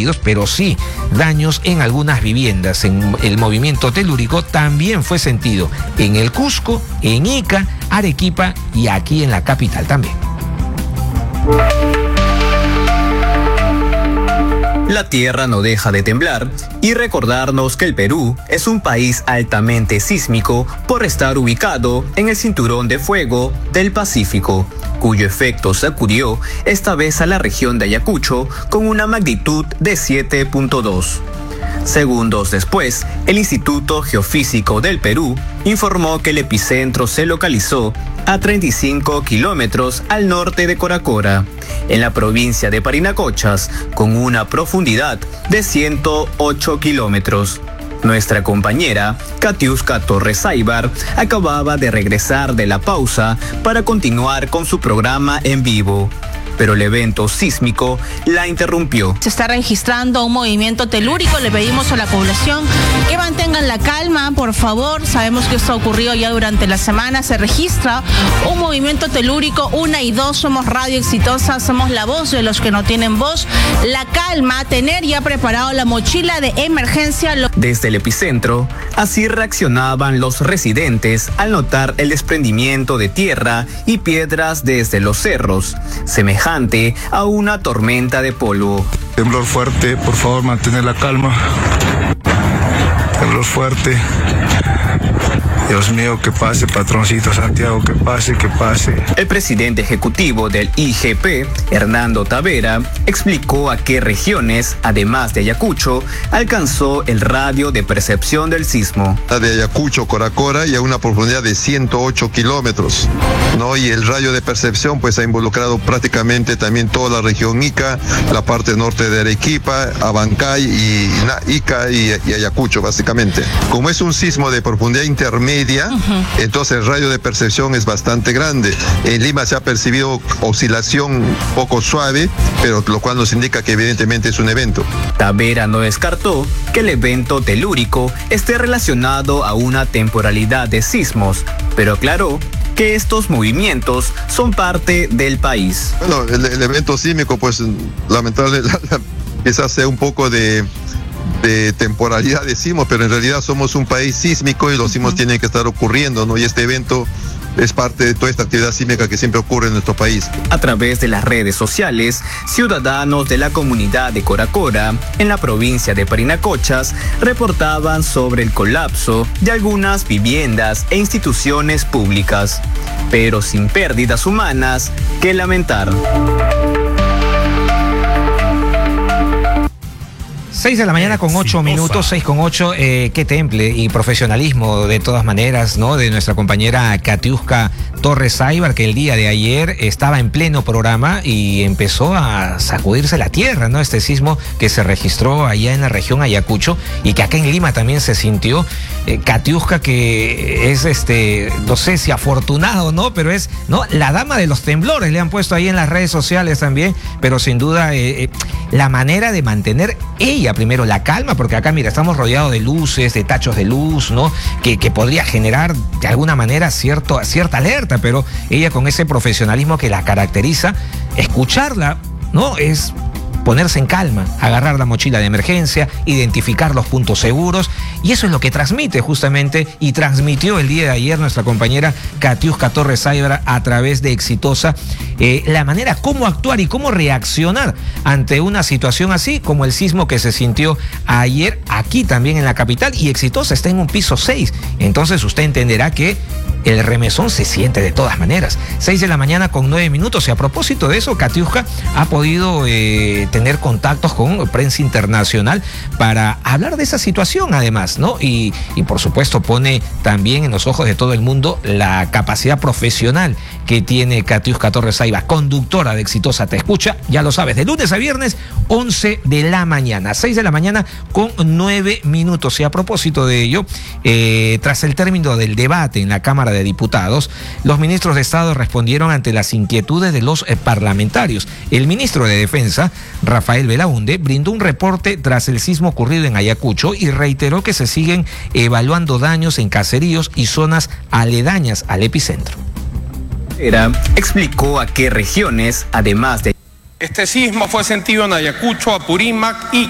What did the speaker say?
sentidos, pero sí daños en algunas viviendas. En el movimiento telúrico también fue sentido en el Cusco, en Ica, Arequipa y aquí en la capital también. La tierra no deja de temblar y recordarnos que el Perú es un país altamente sísmico por estar ubicado en el cinturón de fuego del Pacífico, cuyo efecto sacudió esta vez a la región de Ayacucho con una magnitud de 7.2. Segundos después, el Instituto Geofísico del Perú informó que el epicentro se localizó a 35 kilómetros al norte de Coracora, en la provincia de Parinacochas, con una profundidad de 108 kilómetros. Nuestra compañera, Katiuska Torres Aybar, acababa de regresar de la pausa para continuar con su programa en vivo. Pero el evento sísmico la interrumpió. Se está registrando un movimiento telúrico. Le pedimos a la población que mantengan la calma, por favor. Sabemos que esto ha ocurrido ya durante la semana. Se registra un movimiento telúrico. 1 y 2, somos Radio Exitosa, somos la voz de los que no tienen voz. La calma, tener ya preparado la mochila de emergencia. Desde el epicentro, así reaccionaban los residentes al notar el desprendimiento de tierra y piedras desde los cerros, semejante a una tormenta de polvo. Temblor fuerte, por favor mantener la calma. Temblor fuerte. Dios mío, que pase, patroncito Santiago, que pase, que pase. El presidente ejecutivo del IGP, Hernando Tavera, explicó a qué regiones, además de Ayacucho, alcanzó el radio de percepción del sismo. De Ayacucho, Coracora, y a una profundidad de 108 kilómetros, ¿no? Y el radio de percepción pues ha involucrado prácticamente también toda la región Ica, la parte norte de Arequipa, Abancay y Ica y Ayacucho, básicamente. Como es un sismo de profundidad intermedia, entonces el radio de percepción es bastante grande. En Lima se ha percibido oscilación poco suave, pero lo cual nos indica que evidentemente es un evento. Tavera no descartó que el evento telúrico esté relacionado a una temporalidad de sismos, pero aclaró que estos movimientos son parte del país. Bueno, el evento sísmico pues lamentablemente quizás sea un poco de temporalidad decimos, pero en realidad somos un país sísmico y los sismos tienen que estar ocurriendo, ¿no? Y este evento es parte de toda esta actividad sísmica que siempre ocurre en nuestro país. A través de las redes sociales, ciudadanos de la comunidad de Coracora, en la provincia de Parinacochas, reportaban sobre el colapso de algunas viviendas e instituciones públicas, pero sin pérdidas humanas que lamentar. 6 de la mañana con 8 minutos, 6 con 8, qué temple y profesionalismo de todas maneras, ¿no? De nuestra compañera Katiuska Torres Aybar, que el día de ayer estaba en pleno programa y empezó a sacudirse la tierra, ¿no? Este sismo que se registró allá en la región Ayacucho y que acá en Lima también se sintió. Katiuska, que es no sé si afortunado, ¿no? Pero es, ¿no? La dama de los temblores, le han puesto ahí en las redes sociales también, pero sin duda la manera de mantener ella primero la calma, porque acá mira, estamos rodeados de luces, de tachos de luz, ¿no? Que podría generar de alguna manera cierta alerta, pero ella con ese profesionalismo que la caracteriza, escucharla, ¿no? Es ponerse en calma, agarrar la mochila de emergencia, identificar los puntos seguros, y eso es lo que transmite justamente y transmitió el día de ayer nuestra compañera Katiuska Torres Aybar a través de Exitosa, la manera cómo actuar y cómo reaccionar ante una situación así como el sismo que se sintió ayer aquí también en la capital, y Exitosa está en un piso 6, entonces usted entenderá que el remesón se siente de todas maneras. 6 de la mañana con 9 minutos, y a propósito de eso, Katiuska ha podido tener contactos con prensa internacional para hablar de esa situación además, ¿no? Y por supuesto pone también en los ojos de todo el mundo la capacidad profesional que tiene Katiuska Torres Aybar, conductora de Exitosa Te Escucha, ya lo sabes, de lunes a viernes, 11 de la mañana, 6 de la mañana con 9 minutos. Y a propósito de ello, tras el término del debate en la Cámara de Diputados, los ministros de Estado respondieron ante las inquietudes de los parlamentarios. El ministro de Defensa, Rafael Belaunde, brindó un reporte tras el sismo ocurrido en Ayacucho y reiteró que se siguen evaluando daños en caseríos y zonas aledañas al epicentro. Explicó a qué regiones, además de... Este sismo fue sentido en Ayacucho, Apurímac y